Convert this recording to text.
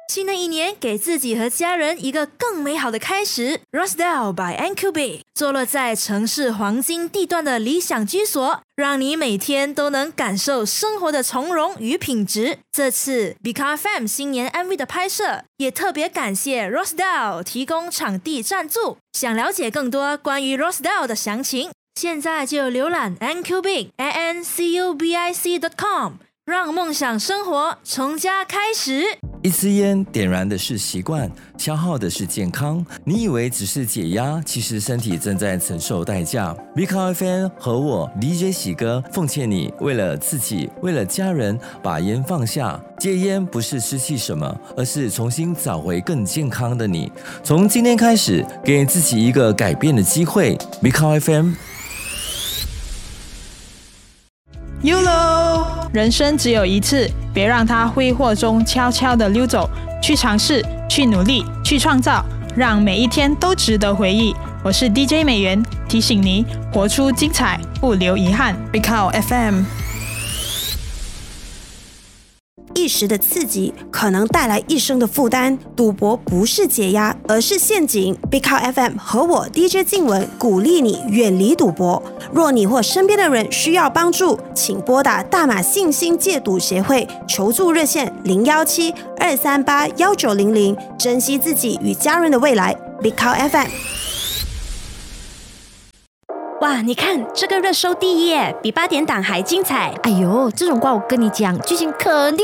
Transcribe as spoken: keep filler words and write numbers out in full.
新的一年，给自己和家人一个更美好的开始。Rosedale by N Q B 坐落在城市黄金地段的理想居所，让你每天都能感受生活的从容与品质。这次 Bika F M 新年 M V 的拍摄，也特别感谢 Rosedale 提供场地赞助。想了解更多关于 Rosedale 的详情，现在就浏览 N Q B A N C U B I C dot com， 让梦想生活从家开始。 一支烟点燃的是习惯，消耗的是健康。你以为只是解压，其实身体正在承受代价。Bika F M 和我 D J 喜哥奉劝你，为了自己，为了家人，把烟放下。戒烟不是失去什么，而是重新找回更健康的你。从今天开始，给自己一个改变的机会。Bika F M。Y O L O， 人生只有一次，别让它挥霍中悄悄地溜走。去尝试，去努力，去创造，让每一天都值得回忆。我是 D J 美元，提醒你活出精彩，不留遗憾。Bika F M。 一时的刺激可能带来一生的负担，赌博不是解压，而是陷阱。Bika F M 和我 D J 静文鼓励你远离赌博。若你或身边的人需要帮助，请拨打大马信心戒赌协会求助热线零一七二三八一九零零，珍惜自己与家人的未来。Bika F M。 哇，你看这个热搜第一耶，比八点档还精彩。 哎呦，这种话我跟你讲，剧情肯定